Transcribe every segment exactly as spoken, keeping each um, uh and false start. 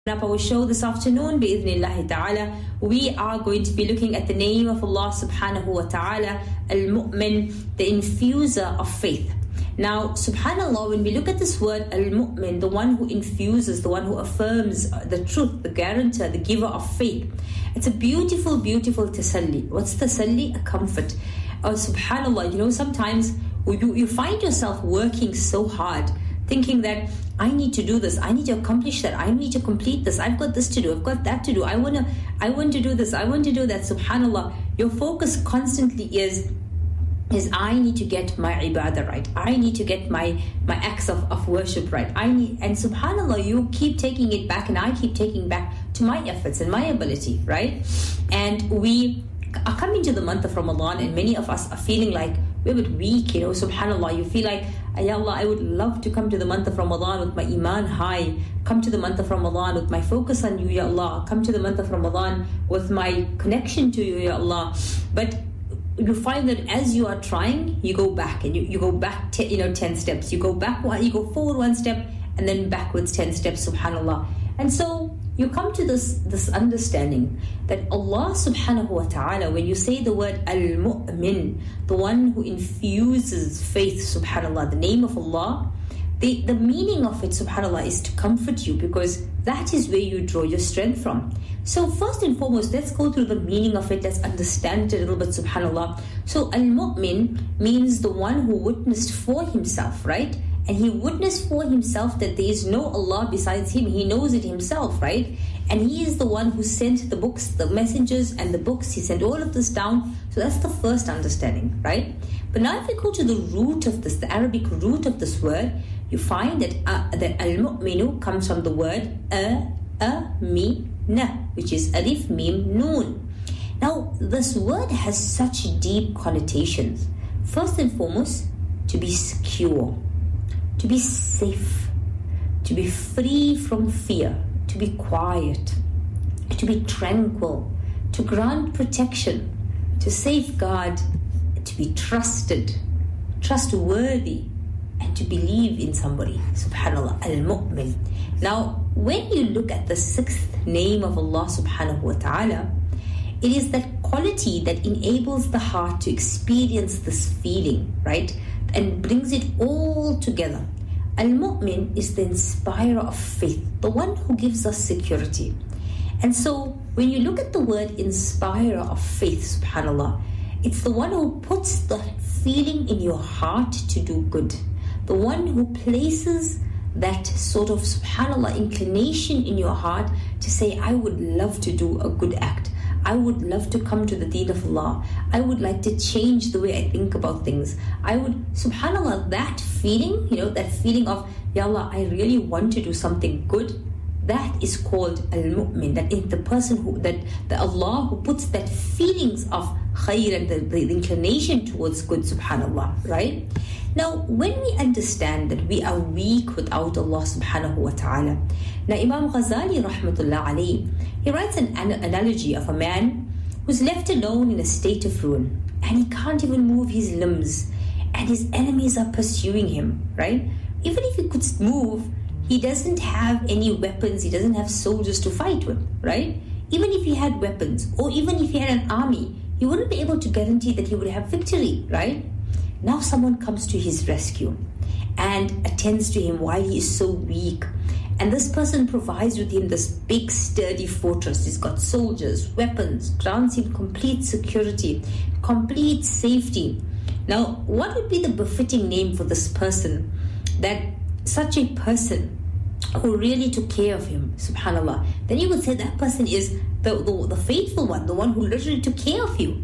Up our show this afternoon, bi'idhnillahi ta'ala, we are going to be looking at the name of Allah subhanahu wa ta'ala, Al-Mu'min, the infuser of faith. Now, subhanallah, when we look at this word Al-Mu'min, the one who infuses, the one who affirms the truth, the guarantor, the giver of faith, it's a beautiful, beautiful tasalli. What's tasalli? A comfort. Oh, subhanallah, you know, sometimes you, you find yourself working so hard, thinking that I need to do this, I need to accomplish that, I need to complete this, I've got this to do, I've got that to do, I want to I want to do this, I want to do that. Subhanallah, your focus constantly is is I need to get my ibadah right, I need to get my my acts of, of worship right, I need, and subhanallah, you keep taking it back and I keep taking back to my efforts and my ability, right? And we are coming to the month of Ramadan, and many of us are feeling like we're a bit weak, you know, subhanallah. You feel like, Ya Allah, I would love to come to the month of Ramadan with my iman high, come to the month of Ramadan with my focus on you, Ya Allah, come to the month of Ramadan with my connection to you, Ya Allah. But you find that as you are trying, you go back, and you, you go back te- you know, ten steps, you go back one, you go forward one step, and then backwards ten steps, subhanallah. And so you come to this this understanding that Allah subhanahu wa ta'ala, when you say the word Al-Mu'min, the one who infuses faith, subhanallah, the name of Allah, the, the meaning of it, subhanallah, is to comfort you, because that is where you draw your strength from. So first and foremost, let's go through the meaning of it, let's understand it a little bit, subhanallah. So Al-Mu'min means the one who witnessed for himself, right? And he witnessed for himself that there is no Allah besides him. He knows it himself, right? And he is the one who sent the books, the messengers and the books. He sent all of this down. So that's the first understanding, right? But now if we go to the root of this, the Arabic root of this word, you find that uh, that al-mu'minu comes from the word a, a, mi, na, which is alif, mim, noon. Now, this word has such deep connotations. First and foremost, to be secure, to be safe, to be free from fear, to be quiet, to be tranquil, to grant protection, to safeguard, to be trusted, trustworthy, and to believe in somebody. Subhanallah, Al-Mu'min. Now, when you look at the sixth name of Allah subhanahu wa ta'ala, it is that quality that enables the heart to experience this feeling, right? And brings it all together. Al-Mu'min is the inspirer of faith, the one who gives us security. And so when you look at the word inspirer of faith, subhanallah, it's the one who puts the feeling in your heart to do good, the one who places that sort of, subhanallah, inclination in your heart to say, I would love to do a good act, I would love to come to the deen of Allah, I would like to change the way I think about things, I would, subhanallah, that feeling, you know, that feeling of, Ya Allah, I really want to do something good, that is called Al-Mu'min. That is the person who, that the Allah who puts that feelings of khair and the, the inclination towards good, subhanallah, right? Now, when we understand that we are weak without Allah subhanahu wa ta'ala, now Imam Ghazali rahmatullah alayhi, he writes an, an analogy of a man who's left alone in a state of ruin, and he can't even move his limbs, and his enemies are pursuing him, right? Even if he could move, he doesn't have any weapons, he doesn't have soldiers to fight with, right? Even if he had weapons, or even if he had an army, he wouldn't be able to guarantee that he would have victory, right? Now someone comes to his rescue and attends to him while he is so weak. And this person provides with him this big sturdy fortress. He's got soldiers, weapons, grants him complete security, complete safety. Now, what would be the befitting name for this person? That such a person who really took care of him, subhanallah, then you would say that person is the, the, the faithful one, the one who literally took care of you.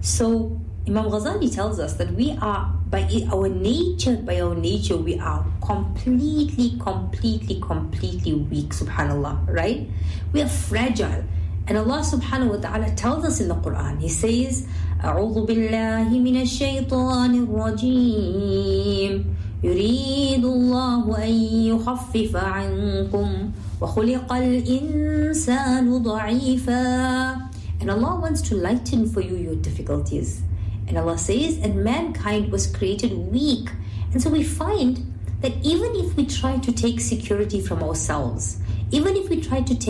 So Imam Ghazali tells us that we are, by our nature, by our nature, we are completely, completely, completely weak, subhanallah, right? We are fragile. And Allah subhanahu wa ta'ala tells us in the Quran, He says, أعوذ بالله من الشيطان الرجيم يريد الله أن يخفف عنكم وخلق الإنسان ضعيفا. And Allah wants to lighten for you your difficulties. And Allah says, and mankind was created weak. And so we find that even if we try to take security from ourselves, even if we try to take